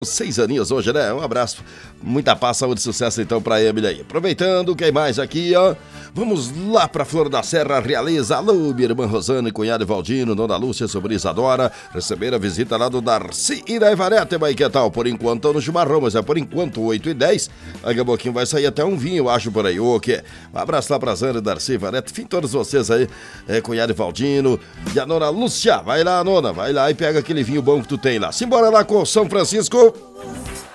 6 aninhos hoje, né? Um abraço, muita paz, saúde e sucesso então pra Emily aí. Aproveitando, quem mais aqui, ó? Vamos lá pra Flor da Serra, Realeza. Alô, minha irmã Rosane, cunhado Valdino, Dona Lúcia, sobrinha Isadora. Receberam a visita lá do Darcy e da Ivarete, mas que tal? Por enquanto estão no chimarrão, mas é por enquanto 8h10. Daqui a pouquinho vai sair até um vinho, eu acho, por aí. O quê? Um abraço lá pra Zana, Darcy, Ivarete, enfim, todos vocês aí, cunhado Valdino. E a Nona Lúcia, vai lá, Nona, vai lá e pega aquele vinho bom que tu tem lá. Simbora lá com São Francisco.